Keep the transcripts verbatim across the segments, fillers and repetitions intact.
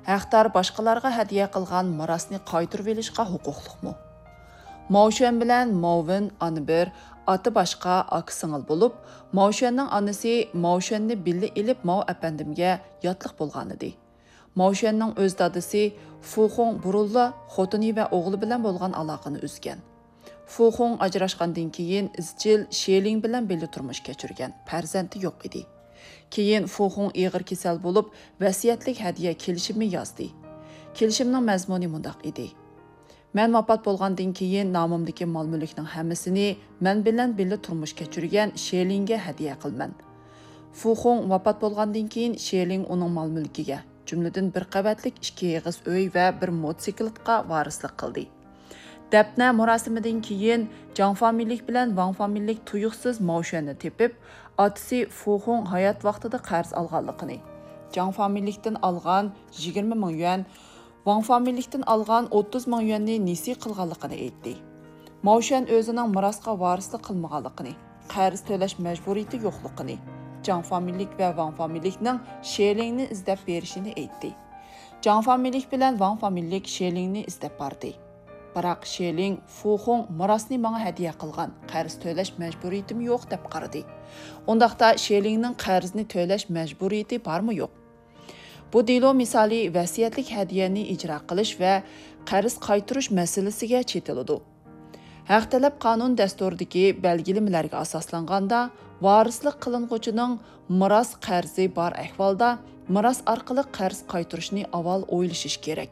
Haqdar boshqalarga hadiya qilgan mirosni qaytarib olishga huquqliqmi? Maushan bilan Mauvin ana bir, oti boshqa aka singil bo'lib, Maushanning onasi Maushanni billa ilib Mao apandimga yotliq bo'lgan edi. Maushanning o'z dadasi Fuxong burulla xotini va o'g'li bilan bo'lgan aloqani uzgan. Fuxong ajrashgandan keyin izchil Sheling bilan birga turmush kechirgan. Farzandi yo'q edi. Keyin Fuxong og'ir kasal bo'lib, vasiyatlik hadiya kelishimi yozdi. Kelishimning mazmuni mundaq edi. Men vafot bo'lgandan keyin nomimdagi mol-mulkning hammasini men bilan birga turmush kechirgan Shelingga hadiya qilman. Fuxong vafot bo'lgandan keyin Sheling uning mol-mulkiga, jumladan bir qavatlik ikki eg'iz uy va bir mototsiklga varislik qildi. Dafna murosimidan keyin Jang familiyalik bilan Wang familiyalik tuyuqsiz Maushanni tepib, otasi Fuxong hayot vaqtida qarz olganligini, Jang familiyalikdan olgan yigirma ming yuan, Wang familiyalikdan olgan o'ttiz ming yuanni nesi qilganligini aytdi. Maushan o'zining mirosga varislik qilmaganligini, qarz to'lash majburiyati yo'qligini, Jang familiyalik va Wang familiyalikning Shelingni izlab berishini aytdi. Jang familiyalik bilan Wang familiyalik Shelingni izlab bordi. Biroq Sheling Fuxong mirosni menga hadiya qilgan, qarz to'lash majburiyatim yo'q deb qaradi. Undaqda Shelingning qarzni to'lash majburiyati bormi yo'q? Bu delo misoli vasiyatlik hadiyani ijro qilish va qarz qaytarish masalasiga chetiladi. Haq talab qonun dasturidagi belgilamalariga asoslanganda, varislik qilinuvchining miros qarzi bor ahvolda miros orqali qarz qaytarishni avval o'ylashish kerak.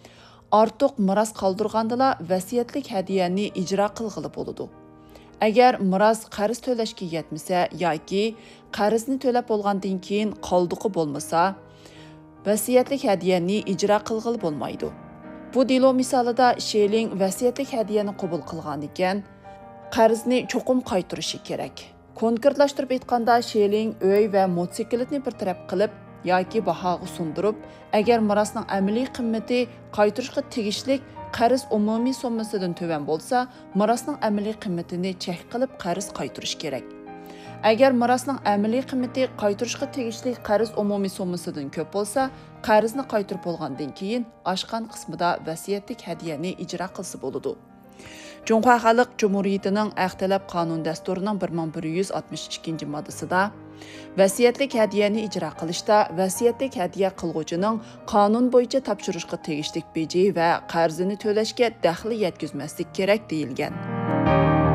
Ortiq miros qoldirgandala vasiyatlik hadiyani ijro qilg'ili bo'ladi. Agar miros qarz to'lashga yetmasa yoki qarzni to'lab bo'lgandan keyin qoldiqi bo'lmasa, vasiyatlik hadiyani ijro qilg'ili bo'lmaydi. Bu delo misolida Sheling vasiyatlik hadiyani qabul qilgan ekan, qarzni cho'qim qaytarishi kerak. Konkretlashtirib aytganda, Sheling uy va mototsiklni bir taraf qilib yoki bahoga sundirib, agar mirosning amaliy qimmati qaytarishga tegishlik qarz umumiy summasidan to'van bo'lsa, mirosning amaliy qimmatini chek qilib qarz qaytarish kerak. Agar mirosning amaliy qimmati qaytarishga tegishli qarz umumiy summasidan ko'p bo'lsa, qarzni qaytarib bo'lgandan keyin oshgan qismida vasiyatlik hadiyani ijro qilsa bo'ladi. Junqo Xalq Cumhuriyetining Aqtalab qonun dasturining bir ming bir yuz oltmish ikkinchi moddasida vasiyatlik hadiyani ijro qilishda vasiyatlik hadiya qilguvchining qonun bo'yicha topshirishga tegishli beji va qarzini to'lashga daxli yetkazmaslik kerak deyilgan.